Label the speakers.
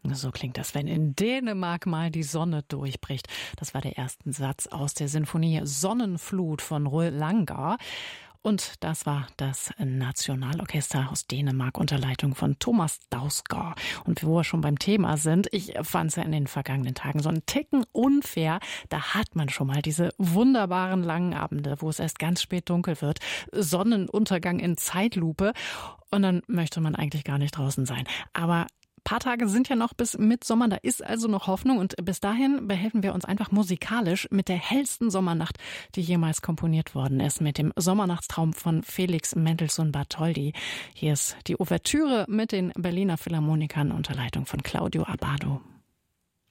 Speaker 1: So klingt das, wenn in Dänemark mal die Sonne durchbricht. Das war der erste Satz aus der Sinfonie Sonnenflut von Roald Langer. Und das war das Nationalorchester aus Dänemark unter Leitung von Thomas Dausgaard. Und wo wir schon beim Thema sind, ich fand es ja in den vergangenen Tagen so einen Ticken unfair. Da hat man schon mal diese wunderbaren langen Abende, wo es erst ganz spät dunkel wird, Sonnenuntergang in Zeitlupe. Und dann möchte man eigentlich gar nicht draußen sein. Aber paar Tage sind ja noch bis Mitsommer, da ist also noch Hoffnung und bis dahin behelfen wir uns einfach musikalisch mit der hellsten Sommernacht, die jemals komponiert worden ist, mit dem Sommernachtstraum von Felix Mendelssohn Bartholdy. Hier ist die Ouvertüre mit den Berliner Philharmonikern unter Leitung von Claudio Abbado.